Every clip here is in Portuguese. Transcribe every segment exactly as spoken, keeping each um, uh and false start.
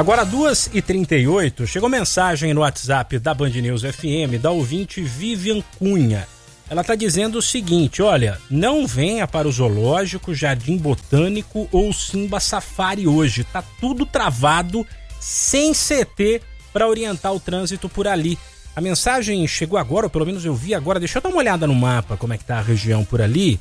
Agora, duas e trinta e oito, chegou mensagem no WhatsApp da Band News F M, da ouvinte Vivian Cunha. Ela está dizendo o seguinte: olha, não venha para o Zoológico, Jardim Botânico ou Simba Safari hoje. Tá tudo travado, sem C T para orientar o trânsito por ali. A mensagem chegou agora, ou pelo menos eu vi agora. Deixa eu dar uma olhada no mapa, como é que tá a região por ali.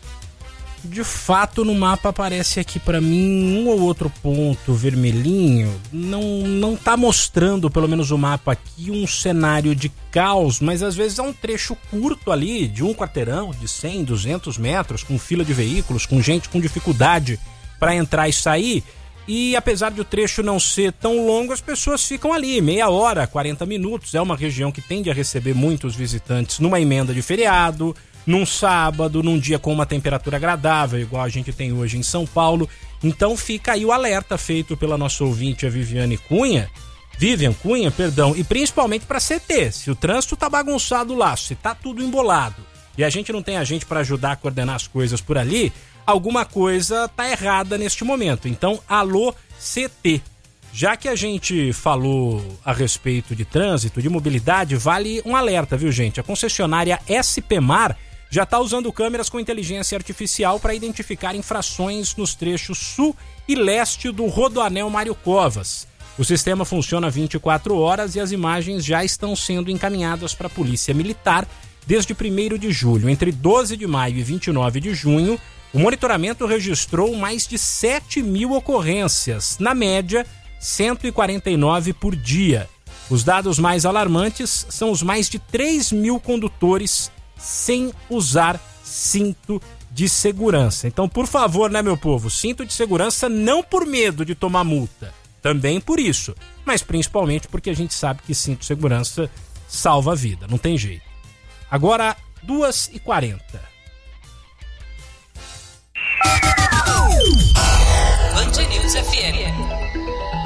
De fato, no mapa aparece aqui para mim um ou outro ponto vermelhinho. Não, não tá mostrando, pelo menos o mapa aqui, um cenário de caos, mas às vezes é um trecho curto ali, de um quarteirão, de cem, duzentos metros, com fila de veículos, com gente com dificuldade para entrar e sair. E apesar de o trecho não ser tão longo, as pessoas ficam ali, meia hora, quarenta minutos. É uma região que tende a receber muitos visitantes numa emenda de feriado, num sábado, num dia com uma temperatura agradável, igual a gente tem hoje em São Paulo. Então fica aí o alerta feito pela nossa ouvinte, a Viviane Cunha, Vivian Cunha, perdão, e principalmente para C T. Se o trânsito tá bagunçado lá, se tá tudo embolado e a gente não tem a gente para ajudar a coordenar as coisas por ali, alguma coisa tá errada neste momento. Então, alô C T. Já que a gente falou a respeito de trânsito, de mobilidade, vale um alerta, viu, gente? A concessionária S P Mar já está usando câmeras com inteligência artificial para identificar infrações nos trechos sul e leste do Rodoanel Mário Covas. O sistema funciona vinte e quatro horas e as imagens já estão sendo encaminhadas para a Polícia Militar desde primeiro de julho. Entre doze de maio e vinte e nove de junho, o monitoramento registrou mais de sete mil ocorrências, na média cento e quarenta e nove por dia. Os dados mais alarmantes são os mais de três mil condutores sem usar cinto de segurança. Então, por favor, né, meu povo, cinto de segurança não por medo de tomar multa, também por isso, mas principalmente porque a gente sabe que cinto de segurança salva a vida, não tem jeito. Agora, duas e quarenta. Band News F M.